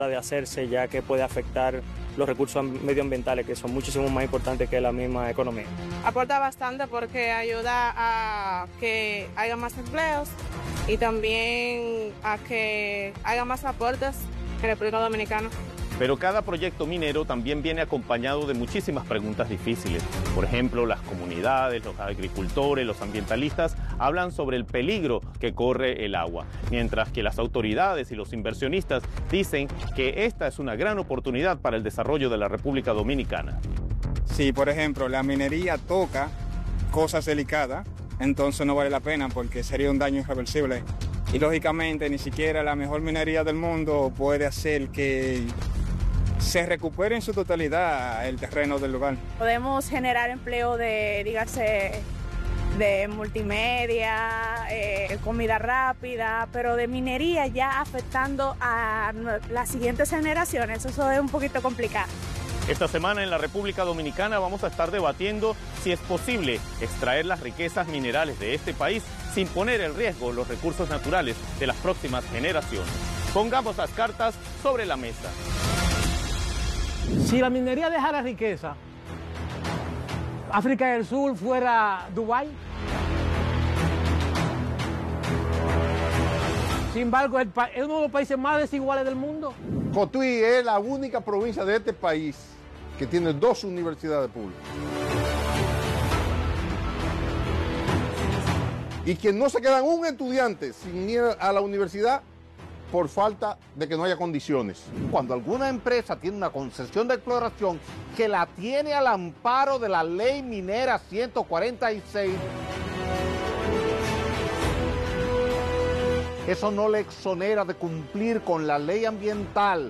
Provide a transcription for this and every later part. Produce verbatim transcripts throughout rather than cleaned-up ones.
de hacerse, ya que puede afectar los recursos medioambientales, que son muchísimo más importantes que la misma economía. Aporta bastante porque ayuda a que haya más empleos y también a que haya más aportes en la República Dominicana. Pero cada proyecto minero también viene acompañado de muchísimas preguntas difíciles. Por ejemplo, las comunidades, los agricultores, los ambientalistas hablan sobre el peligro que corre el agua, mientras que las autoridades y los inversionistas dicen que esta es una gran oportunidad para el desarrollo de la República Dominicana. Si, por ejemplo, la minería toca cosas delicadas, entonces no vale la pena porque sería un daño irreversible. Y lógicamente ni siquiera la mejor minería del mundo puede hacer que se recupere en su totalidad el terreno del lugar. Podemos generar empleo de, dígase, de multimedia, eh, comida rápida, pero de minería ya afectando a las siguientes generaciones, eso es un poquito complicado. Esta semana en la República Dominicana vamos a estar debatiendo si es posible extraer las riquezas minerales de este país sin poner en riesgo los recursos naturales de las próximas generaciones. Pongamos las cartas sobre la mesa. Si la minería dejara riqueza, África del Sur fuera Dubái. Sin embargo, es uno de los países más desiguales del mundo. Cotuí es la única provincia de este país que tiene dos universidades públicas. Y que no se quedan un estudiante sin ir a la universidad por falta de que no haya condiciones. Cuando alguna empresa tiene una concesión de exploración que la tiene al amparo de la ley minera ciento cuarenta y seis, eso no le exonera de cumplir con la ley ambiental.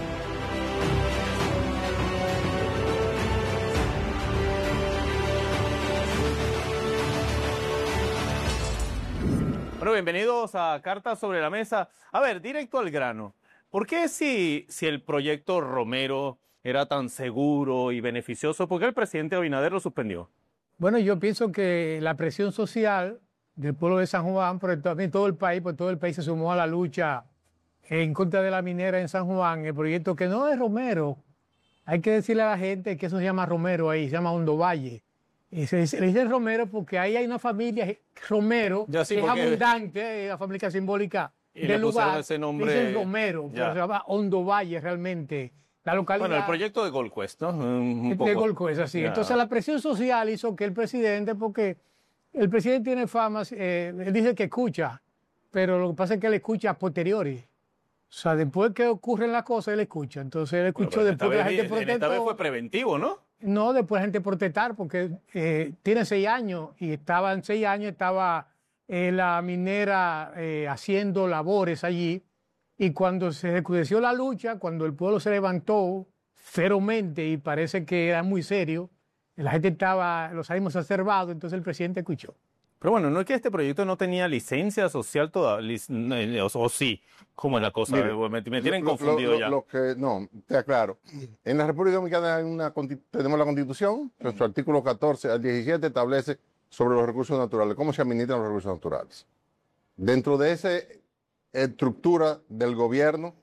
Bueno, bienvenidos a Cartas sobre la Mesa. A ver, directo al grano. ¿Por qué si, si el proyecto Romero era tan seguro y beneficioso, por qué el presidente Abinader lo suspendió? Bueno, yo pienso que la presión social del pueblo de San Juan, pero también todo el país, pues todo el país se sumó a la lucha en contra de la minera en San Juan, el proyecto que no es Romero. Hay que decirle a la gente que eso se llama Romero ahí, se llama Hondo Valle. Y se, se le dice Romero porque ahí hay una familia Romero, ya, sí, que es porque... abundante, la familia simbólica y del le lugar. Ese nombre... Dicen Romero, pero se llama Hondo Valle realmente. La localidad... Bueno, el proyecto de Gold Quest, ¿no? Un de poco... Gold Quest, así. Ya. Entonces la presión social hizo que el presidente, porque el presidente tiene fama, eh, él dice que escucha, pero lo que pasa es que él escucha a posteriori. O sea, después que ocurren las cosas, él escucha. Entonces él escuchó bueno, después que la gente protestó. Esta vez fue preventivo, ¿no? No, después la gente protestar porque eh, tiene seis años y estaba en seis años, estaba eh, la minera eh, haciendo labores allí y cuando se recrudeció la lucha, cuando el pueblo se levantó ferozmente y parece que era muy serio, la gente estaba, los ánimos exacerbados, entonces el presidente escuchó. Pero bueno, no es que este proyecto no tenía licencia social todavía, o, o sí, ¿cómo es la cosa? Mire, me, me tienen lo, confundido lo, ya. Lo que, no, te aclaro. En la República Dominicana hay una, tenemos la Constitución, nuestro artículo catorce al diecisiete establece sobre los recursos naturales, cómo se administran los recursos naturales. Dentro de esa estructura del gobierno,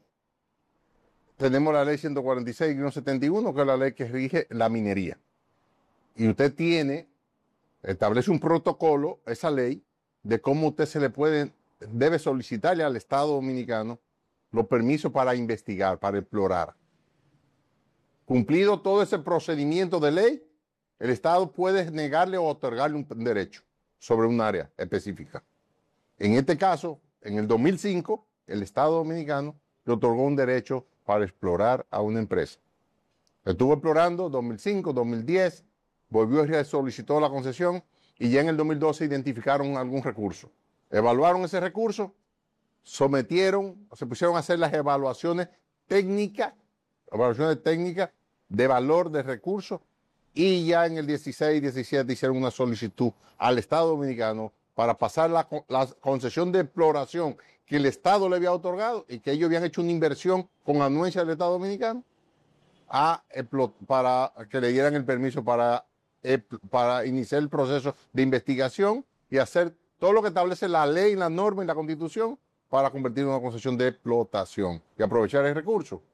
tenemos la ley ciento cuarenta y seis setenta y uno, que es la ley que rige la minería. Y usted tiene... establece un protocolo, esa ley, de cómo usted se le puede, debe solicitarle al Estado Dominicano los permisos para investigar, para explorar. Cumplido todo ese procedimiento de ley, el Estado puede negarle o otorgarle un derecho sobre un área específica. En este caso, en el dos mil cinco, el Estado Dominicano le otorgó un derecho para explorar a una empresa. Estuvo explorando dos mil cinco, dos mil diez, volvió y solicitó la concesión y ya en el dos mil doce identificaron algún recurso. Evaluaron ese recurso, sometieron, se pusieron a hacer las evaluaciones técnicas, evaluaciones técnicas de valor de recursos y ya en el dieciséis, diecisiete hicieron una solicitud al Estado Dominicano para pasar la, la concesión de exploración que el Estado le había otorgado y que ellos habían hecho una inversión con anuencia del Estado Dominicano a, para que le dieran el permiso para para iniciar el proceso de investigación y hacer todo lo que establece la ley, la norma y la Constitución para convertirlo en una concesión de explotación y aprovechar el recurso.